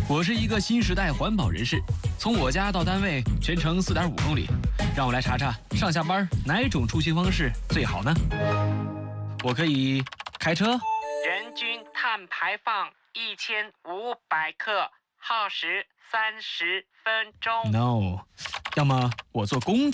我是一个新时代环保人士，从我家到单位全程4.5公里，让我来查查上下班哪种出行方式最好呢？我可以开车， 人均碳排放1500克，耗时30分钟。 No， 要么我坐公